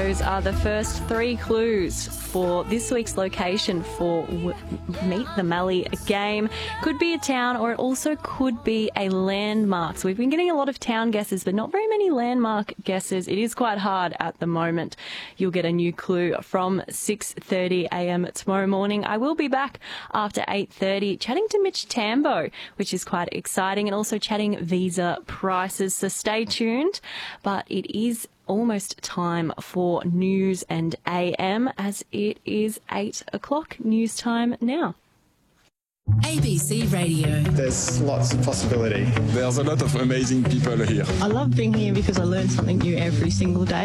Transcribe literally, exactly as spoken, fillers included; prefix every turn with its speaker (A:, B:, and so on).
A: Those are the first three clues for this week's location for w- Meet the Mallee game. Could be a town, or it also could be a landmark. So we've been getting a lot of town guesses, but not very many landmark guesses. It is quite hard at the moment. You'll get a new clue from six thirty a m tomorrow morning. I will be back after eight thirty chatting to Mitch Tambo, which is quite exciting, and also chatting visa prices. So stay tuned. But it is almost time for News and A M, as it is eight o'clock news time now.
B: A B C Radio.
C: There's lots of possibility.
D: There's a lot of amazing people here.
E: I love being here because I learn something new every single day.